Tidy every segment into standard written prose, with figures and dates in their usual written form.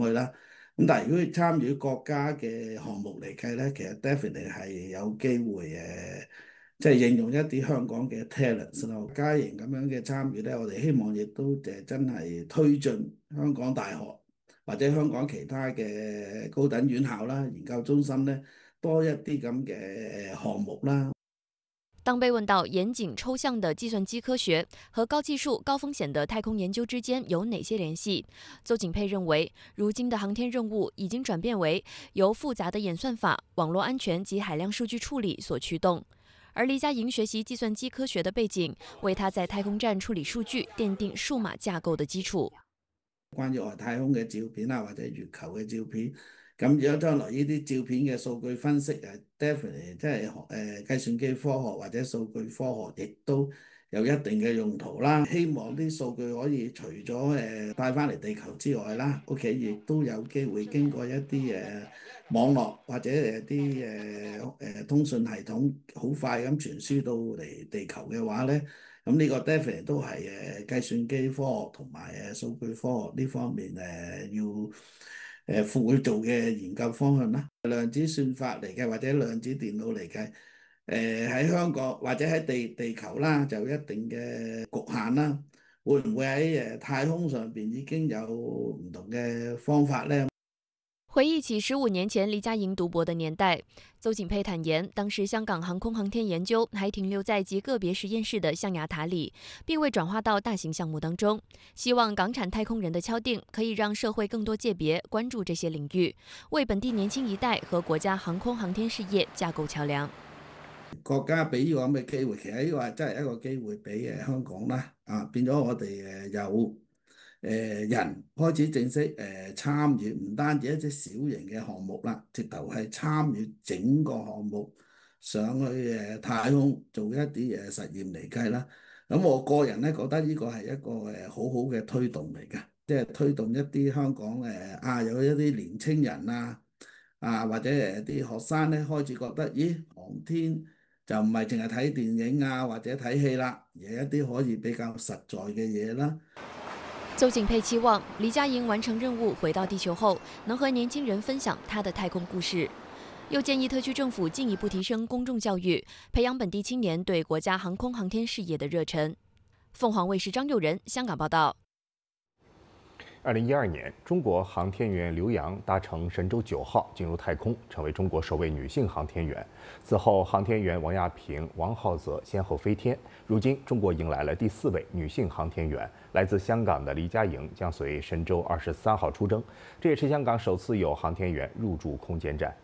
去啦。咁但係如果參與國家嘅項目嚟計咧，其實 definitely 係有機會即係應用一啲香港嘅 talent 咯。嘉瑩咁樣嘅參與咧，我哋希望亦都真係推進香港大學或者香港其他嘅高等院校啦、研究中心咧多一啲咁嘅項目啦。 当被问到严谨抽象的计算机科学和高技术、高风险的太空研究之间有哪些联系，邹景佩认为，如今的航天任务已经转变为由复杂的演算法、网络安全及海量数据处理所驱动。而黎佳莹学习计算机科学的背景，为她在太空站处理数據奠定數碼架構的基礎。 關於外太空嘅照片啊，或者月球嘅照片，咁如果將來呢啲照片嘅數據分析definitely 即係計算機科學或者數據科學，亦都有一定嘅用途啦。希望啲數據可以除咗帶翻嚟地球之外啦，屋企亦都有機會經過一啲網絡或者啲通訊系統好快咁傳輸到嚟地球嘅話咧。咁呢個 definitely 都係計算機科學同埋數據科學呢方面要會做嘅研究方向啦。量子算法嚟嘅或者量子電腦嚟嘅，喺香港或者喺地球啦，就有一定嘅局限啦。會唔會喺太空上邊已經有唔同嘅方法呢？ 回忆起15年前黎佳莹讀博的年代，邹景佩坦言，當時香港航空航天研究還停留在極個別實驗室的象牙塔裡，並未轉化到大型項目當中。希望港產太空人的敲定可以讓社會更多界別關注這些領域，為本地年輕一代和國家航空航天事業架構橋梁。 國家俾呢個咁嘅機會，其實呢個係真係一個機會俾香港啦，變咗我哋有人開始正式參與，唔單止一啲小型嘅項目啦，直頭係參與整個項目上去太空做一啲實驗嚟計啦。咁我個人咧覺得呢個係一個好好嘅推動嚟嘅，即係推動一啲香港有一啲年青人或者啲學生咧開始覺得，咦，航天就唔係淨係睇電影或者睇戲啦，而係一啲可以比較實在嘅嘢啦。 邹景佩期望黎佳莹完成任務回到地球後，能和年輕人分享她的太空故事。又建議特區政府進一步提升公眾教育，培養本地青年對國家航空航天事業的熱忱。鳳凰衛視張佑仁香港報道。 2012年，中國航天員劉洋搭乘神舟9號進入太空，成為中國首位女性航天員。此後，航天員王亞平、王浩澤先後飛天。如今，中國迎來了第4位女性航天員，來自香港的黎佳莹將隨神舟23號出征。這也是香港首次有航天員入駐空間站。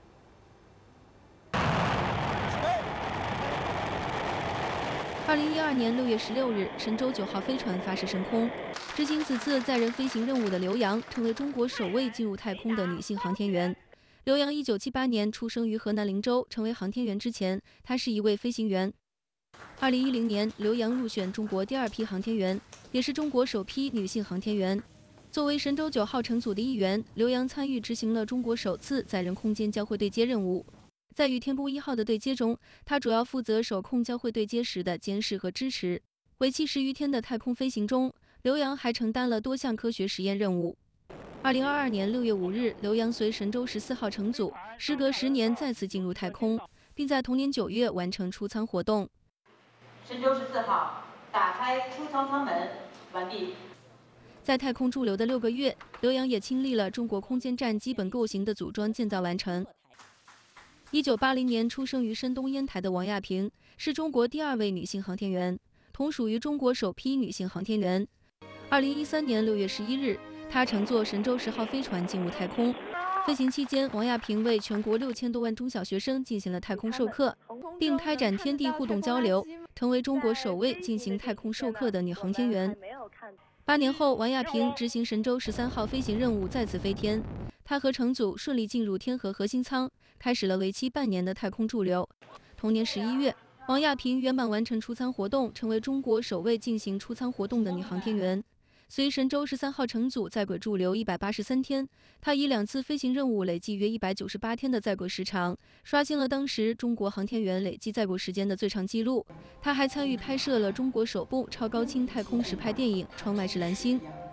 2012年6月16日，神舟9號飛船發射升空。執行此次載人飛行任務的劉洋，成為中國首位進入太空的女性航天員。劉洋1978年出生於河南靈州，成為航天員之前，她是一位飛行員。2010年，劉洋入選中國第2批航天員，也是中國首批女性航天員。作為神舟9號乘組的一員，劉洋參與執行了中國首次載人空間交會對接任務。在與天宮1號的對接中，她主要負責手控交會對接時的監視和支持。為期10餘天的太空飛行中，劉洋還承擔了多項科學實驗任務。2022年6月5日，劉洋隨神舟14號乘組，時隔10年再次進入太空，並在同年9月完成出艙活動。 神舟14號打開出艙艙門，完畢。 在太空駐留的6個月，劉洋也親歷了中國空間站基本構型的組裝建造完成。1980年出生於山東煙台的王亞平，是中國第2位女性航天員，同屬於中國首批女性航天員。2013年6月11日，她乘坐神舟10號飛船進入太空。飛行期間，王亞平為全國6000多萬中小學生進行了太空授課，並開展天地互動交流，成為中國首位進行太空授課的女航天員。8年後，王亞平執行神舟13號飛行任務再次飛天，她和乘組順利進入天河核心艙，開始了為期半年的太空駐留。同年11月，王亞平圓滿完成出艙活動，成為中國首位進行出艙活動的女航天員。隨神舟13號乘組在軌駐留183天，她以2次飛行任務累計約198天的在軌時長，刷新了當時中國航天員累計在軌時間的最長紀錄。她還參與拍攝了中國首部超高清太空實拍電影《窗外是藍星》。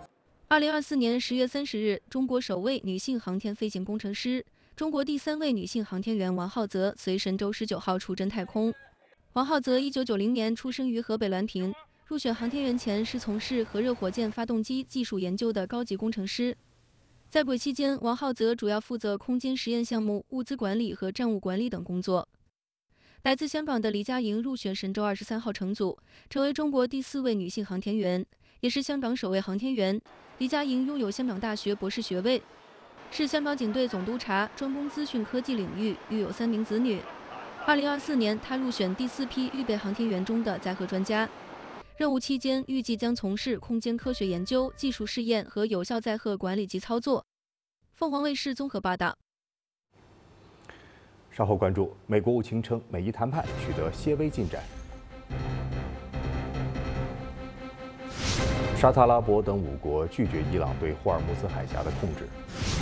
2024年10月30日，中国首位女性航天飞行工程师、中国第3位女性航天员王浩泽随神舟19号出征太空。王浩泽1990年出生于河北滦平，入选航天员前是从事核热火箭发动机技术研究的高级工程师。在轨期间，王浩泽主要负责空间实验项目、物资管理和站务管理等工作。来自香港的黎佳莹入选神舟23号乘组，成为中国第4位女性航天员，也是香港首位航天员。黎佳莹拥有香港大学博士学位，是香港警队总督察，专攻资讯科技领域，育有3名子女。2024年，她入选第4批预备航天员中的载荷专家。任务期间，预计将从事空间科学研究、技术试验和有效载荷管理及操作。凤凰卫视综合报道。 稍后关注，美国务卿称美伊谈判取得些微进展。沙特阿拉伯等5国拒绝伊朗对霍尔木兹海峡的控制。